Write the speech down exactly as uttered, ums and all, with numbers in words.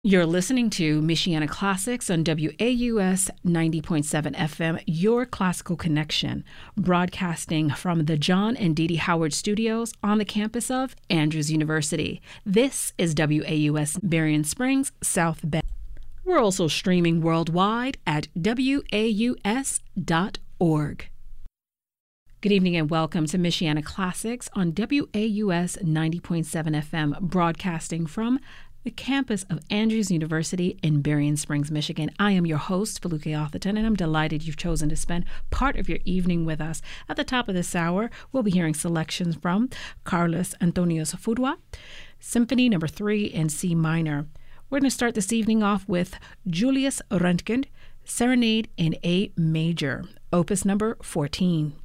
You're listening to Michiana Classics on W A U S ninety point seven F M, your classical connection, broadcasting from the John and Dee Dee Howard Studios on the campus of Andrews University. This is W A U S Berrien Springs, South Bend. We're also streaming worldwide at W A U S dot org. Good evening and welcome to Michiana Classics on W A U S ninety point seven F M, broadcasting from the campus of Andrews University in Berrien Springs, Michigan. I am your host, Feluke Atherton, and I'm delighted you've chosen to spend part of your evening with us. At the top of this hour, we'll be hearing selections from Carlos Antonio Safudwa, Symphony Number Three in C minor. We're going to start this evening off with Julius Röntgen, Serenade in A major, Opus Number fourteen.